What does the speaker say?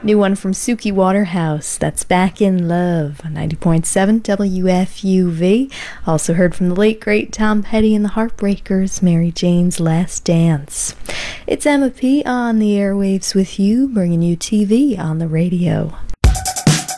New one from Suki Waterhouse, that's Back in Love, 90.7 WFUV. Also heard from the late great Tom Petty and the Heartbreakers, Mary Jane's Last Dance. It's Emma P on the airwaves with you, bringing you TV on the radio.